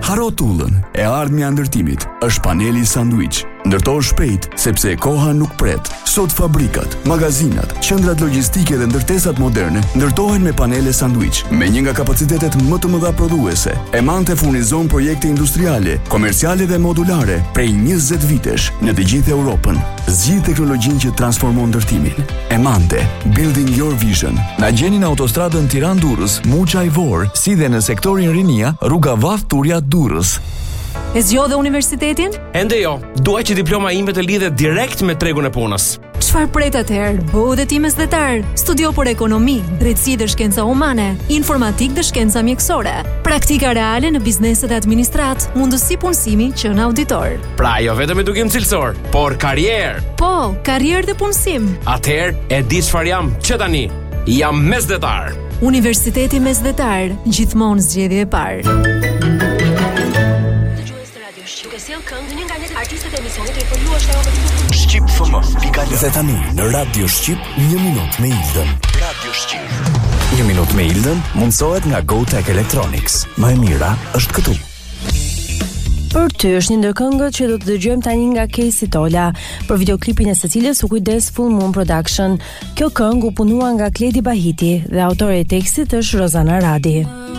Haro tullën e ardhmja e ndërtimit është Paneli Sandwich. Ndërtohet shpejt sepse koha nuk pret. Sot fabrikat, magazinat, qendrat logjistike dhe ndërtesat moderne ndërtohen me panele Sandwich, me një nga kapacitetet më të mëdha prodhuese. Emante furnizon projekte industriale, komerciale dhe modulare prej 20 vitesh në të gjithë Europën. Zgjidh teknologjinë që transformon ndërtimin. Emante, building your vision. Na gjeni në autostradën Tiranë-Durrës, Muçaj-Vor, si dhe në sektorin Rinia, rruga Vath-Turja Durrës. E zgjodhe universitetin? Ende jo, dua që diploma ime të lidhet direkt me tregun e punës. Çfarë pret atëherë? Bëu dhe ti mesdhetar. Studio për ekonomi, drejtësi dhe shkenca humane, informatik dhe shkenca mjekësore, praktika reale në bizneset e administrat, mundësi punësimi që në auditor. Pra jo vetëm edukim cilësor, por karrierë. Po, karrierë dhe punësim. Atëherë e di çfarë jam, që tani jam mesdhetar. Universiteti Mesdhetar, gjithmonë zgjedhje e parë. Shqip FM. Dhe tani në Radio Shqip 1 minutë me Ildën. Radio Shqip. 1 minutë me Ildën mundsohet nga GoTech Electronics. Më e mira është këtu. Për ty është një ndër këngët që do të dëgjojmë tani nga Casey Tola, për videoklipin e së cilës u kujdes Full Moon Production. Kjo këngë u punua nga Kledi Bahiti dhe autore e tekstit është Rozana Radi.